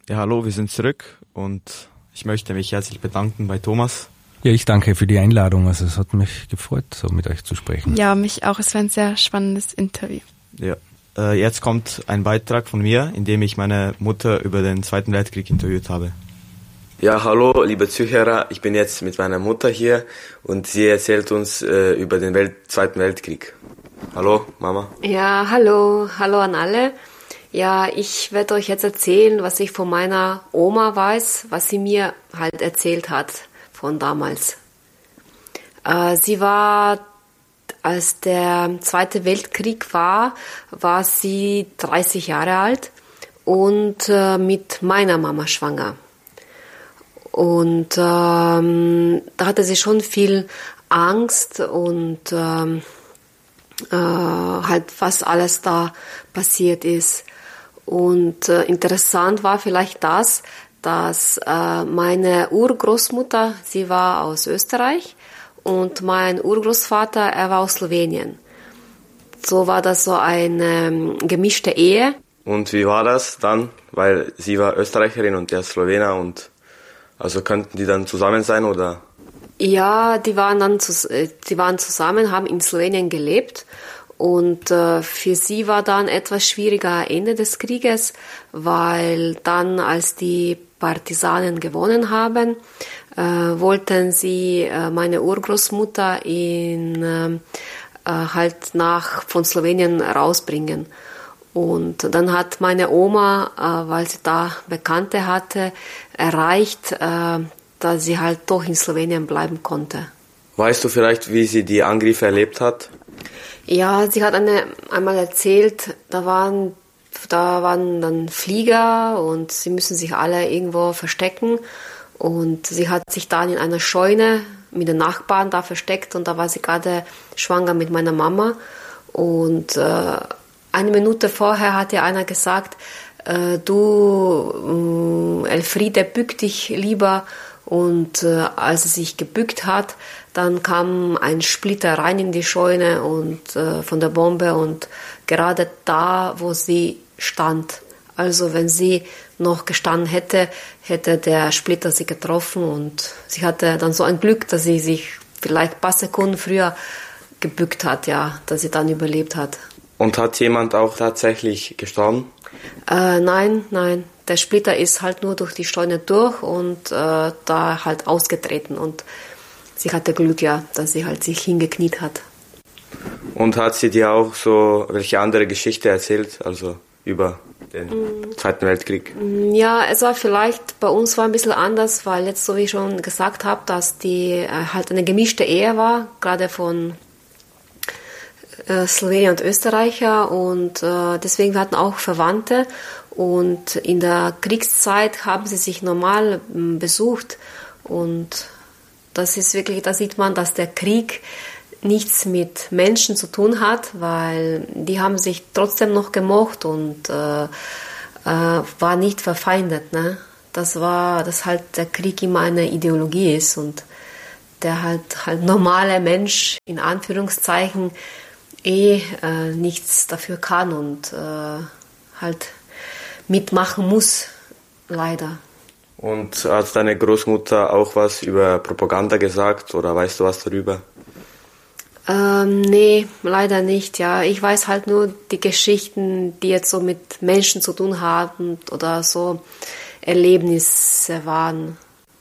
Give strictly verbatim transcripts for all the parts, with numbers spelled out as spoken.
Ja, hallo, wir sind zurück und ich möchte mich herzlich bedanken bei Thomas. Ja, ich danke für die Einladung. Also es hat mich gefreut, so mit euch zu sprechen. Ja, mich auch. Es war ein sehr spannendes Interview. Ja. Äh, jetzt kommt ein Beitrag von mir, in dem ich meine Mutter über den Zweiten Weltkrieg interviewt habe. Ja, hallo, liebe Zuhörer. Ich bin jetzt mit meiner Mutter hier und sie erzählt uns äh, über den Welt- Zweiten Weltkrieg. Hallo, Mama. Ja, hallo, hallo an alle. Ja, ich werde euch jetzt erzählen, was ich von meiner Oma weiß, was sie mir halt erzählt hat von damals. Äh, sie war, als der Zweite Weltkrieg war, war sie dreißig Jahre alt und äh, mit meiner Mama schwanger. Und ähm, da hatte sie schon viel Angst und ähm, äh, halt was alles da passiert ist. Und äh, interessant war vielleicht das, dass äh, meine Urgroßmutter, sie war aus Österreich und mein Urgroßvater, er war aus Slowenien. So war das so eine ähm, gemischte Ehe. Und wie war das dann? Weil sie war Österreicherin und der Slowener und also könnten die dann zusammen sein oder? Ja, die waren dann die waren zusammen, haben in Slowenien gelebt. Und äh, für sie war dann etwas schwieriger Ende des Krieges, weil dann, als die Partisanen gewonnen haben, äh, wollten sie äh, meine Urgroßmutter in, äh, halt nach, von Slowenien rausbringen. Und dann hat meine Oma, äh, weil sie da Bekannte hatte, erreicht, äh, dass sie halt doch in Slowenien bleiben konnte. Weißt du vielleicht, wie sie die Angriffe erlebt hat? Ja, sie hat eine, einmal erzählt, da waren, da waren dann Flieger und sie müssen sich alle irgendwo verstecken. Und sie hat sich dann in einer Scheune mit den Nachbarn da versteckt und da war sie gerade schwanger mit meiner Mama. Und äh, eine Minute vorher hat ihr einer gesagt, äh, du, äh, Elfriede, bück dich lieber. Und äh, als sie sich gebückt hat, dann kam ein Splitter rein in die Scheune und äh, von der Bombe und gerade da, wo sie stand. Also wenn sie noch gestanden hätte, hätte der Splitter sie getroffen und sie hatte dann so ein Glück, dass sie sich vielleicht ein paar Sekunden früher gebückt hat, ja, dass sie dann überlebt hat. Und hat jemand auch tatsächlich gestorben? Äh, nein, nein. Der Splitter ist halt nur durch die Scheune durch und äh, da halt ausgetreten und sie hatte Glück, ja, dass sie halt sich hingekniet hat. Und hat sie dir auch so welche andere Geschichte erzählt, also über den mm. Zweiten Weltkrieg? Ja, es war vielleicht, bei uns war ein bisschen anders, weil jetzt, so wie ich schon gesagt habe, dass die äh, halt eine gemischte Ehe war, gerade von äh, Slowenier und Österreicher und äh, deswegen wir hatten auch Verwandte. Und in der Kriegszeit haben sie sich normal m, besucht und das ist wirklich, da sieht man, dass der Krieg nichts mit Menschen zu tun hat, weil die haben sich trotzdem noch gemocht und äh, äh, war nicht verfeindet. Ne? Das war, dass halt der Krieg immer eine Ideologie ist und der halt halt normale Mensch in Anführungszeichen eh äh, nichts dafür kann und äh, halt mitmachen muss, leider. Und hat deine Großmutter auch was über Propaganda gesagt oder weißt du was darüber? Ähm, nee, leider nicht, ja. Ich weiß halt nur die Geschichten, die jetzt so mit Menschen zu tun haben oder so Erlebnisse waren.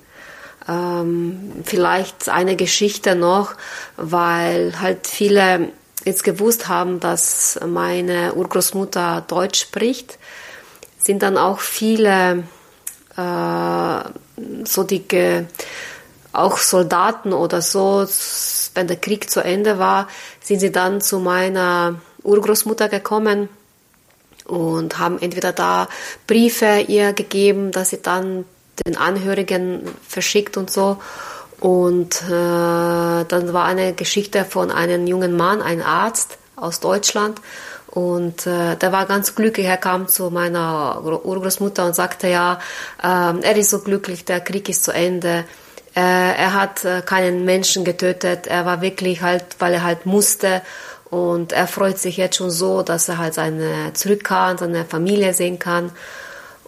Ähm, vielleicht eine Geschichte noch, weil halt viele jetzt gewusst haben, dass meine Urgroßmutter Deutsch spricht, sind dann auch viele äh, so die ge- auch Soldaten oder so, wenn der Krieg zu Ende war, sind sie dann zu meiner Urgroßmutter gekommen und haben entweder da Briefe ihr gegeben, dass sie dann den Angehörigen verschickt und so. Und äh, dann war eine Geschichte von einem jungen Mann, ein Arzt aus Deutschland. Und äh, der war ganz glücklich, er kam zu meiner Urgroßmutter und sagte, ja, äh, er ist so glücklich, der Krieg ist zu Ende. Äh, er hat äh, keinen Menschen getötet, er war wirklich halt, weil er halt musste. Und er freut sich jetzt schon so, dass er halt seine zurück kann, seine Familie sehen kann.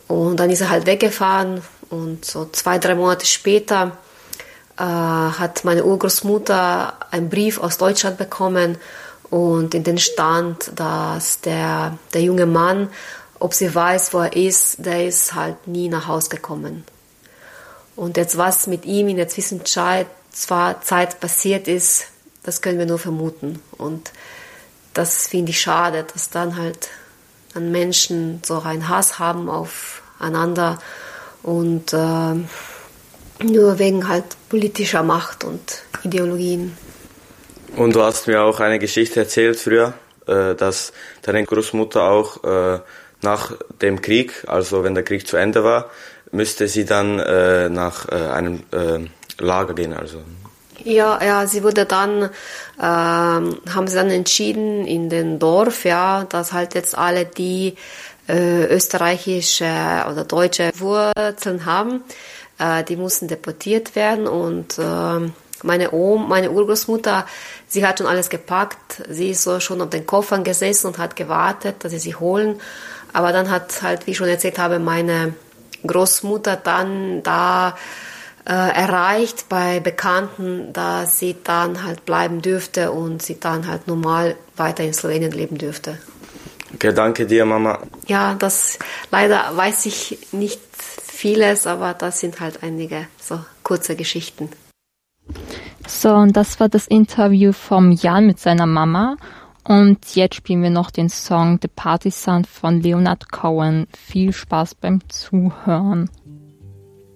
Und dann ist er halt weggefahren und so zwei, drei Monate später äh, hat meine Urgroßmutter einen Brief aus Deutschland bekommen und in den stand, dass der, der junge Mann, ob sie weiß, wo er ist, der ist halt nie nach Hause gekommen. Und jetzt was mit ihm in der Zwischenzeit zwar Zeit passiert ist, das können wir nur vermuten. Und das finde ich schade, dass dann halt an Menschen so einen Hass haben aufeinander und äh, nur wegen halt politischer Macht und Ideologien. Und du hast mir auch eine Geschichte erzählt früher, äh, dass deine Großmutter auch äh, nach dem Krieg, also wenn der Krieg zu Ende war, müsste sie dann äh, nach äh, einem äh, Lager gehen. Also. Ja, ja, sie wurde dann, äh, haben sie dann entschieden in dem Dorf, ja, dass halt jetzt alle, die äh, österreichische oder deutsche Wurzeln haben, äh, die mussten deportiert werden und äh, meine Oma, meine Urgroßmutter, sie hat schon alles gepackt, sie ist so schon auf den Koffern gesessen und hat gewartet, dass sie sie holen, aber dann hat halt, wie ich schon erzählt habe, meine Großmutter dann da äh, erreicht bei Bekannten, dass sie dann halt bleiben dürfte und sie dann halt normal weiter in Slowenien leben dürfte. Okay, danke dir, Mama. Ja, das leider weiß ich nicht vieles, aber das sind halt einige so kurze Geschichten. So, und das war das Interview vom Jan mit seiner Mama. Und jetzt spielen wir noch den Song The Partisan von Leonard Cohen. Viel Spaß beim Zuhören.